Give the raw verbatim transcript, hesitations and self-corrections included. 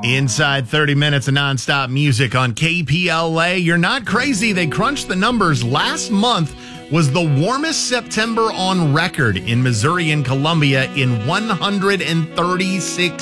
Inside thirty minutes of nonstop music on K P L A. You're not crazy. They crunched the numbers. Last month was the warmest September on record in Missouri and Columbia in one hundred thirty-six